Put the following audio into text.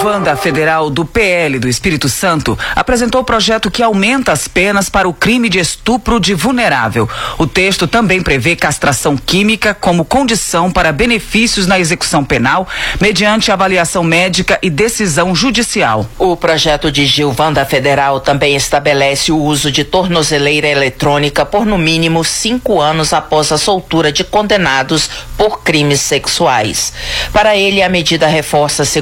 Gilvanda Federal do PL do Espírito Santo apresentou o projeto que aumenta as penas para o crime de estupro de vulnerável. O texto também prevê castração química como condição para benefícios na execução penal, mediante avaliação médica e decisão judicial. O projeto de Gilvanda Federal também estabelece o uso de tornozeleira eletrônica por no mínimo 5 anos após a soltura de condenados por crimes sexuais. Para ele, a medida reforça a